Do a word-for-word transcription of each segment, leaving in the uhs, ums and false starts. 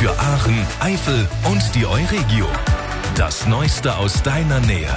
für Aachen, Eifel und die Euregio. Das Neueste aus deiner Nähe.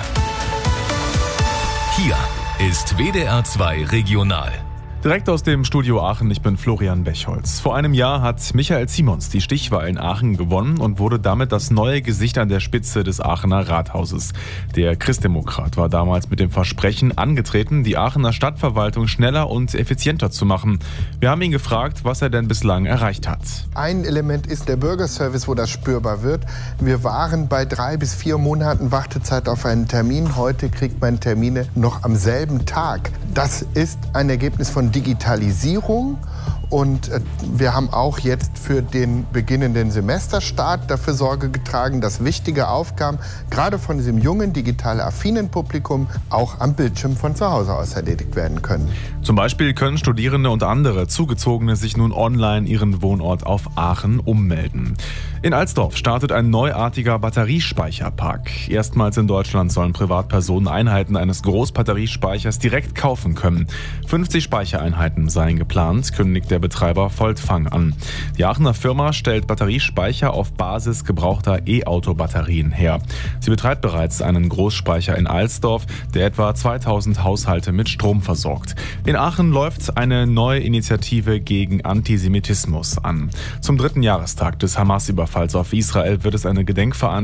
Hier ist W D R zwei Regional. Direkt aus dem Studio Aachen, ich bin Florian Bechholz. Vor einem Jahr hat Michael Simons die Stichwahl in Aachen gewonnen und wurde damit das neue Gesicht an der Spitze des Aachener Rathauses. Der Christdemokrat war damals mit dem Versprechen angetreten, die Aachener Stadtverwaltung schneller und effizienter zu machen. Wir haben ihn gefragt, was er denn bislang erreicht hat. Ein Element ist der Bürgerservice, wo das spürbar wird. Wir waren bei drei bis vier Monaten Wartezeit auf einen Termin. Heute kriegt man Termine noch am selben Tag. Das ist ein Ergebnis von Digitalisierung und wir haben auch jetzt für den beginnenden Semesterstart dafür Sorge getragen, dass wichtige Aufgaben gerade von diesem jungen, digital affinen Publikum auch am Bildschirm von zu Hause aus erledigt werden können. Zum Beispiel können Studierende und andere Zugezogene sich nun online ihren Wohnort auf Aachen ummelden. In Alsdorf startet ein neuartiger Batteriespeicherpark. Erstmals in Deutschland sollen Privatpersonen Einheiten eines Großbatteriespeichers direkt kaufen können. fünfzig Speichereinheiten seien geplant, kündigt der Betreiber Voltfang an. Die Aachener Firma stellt Batteriespeicher auf Basis gebrauchter E-Auto-Batterien her. Sie betreibt bereits einen Großspeicher in Alsdorf, der etwa zweitausend Haushalte mit Strom versorgt. In Aachen läuft eine neue Initiative gegen Antisemitismus an. Zum dritten Jahrestag des Hamas-Überfalls auf Israel wird es eine Gedenkveranstaltung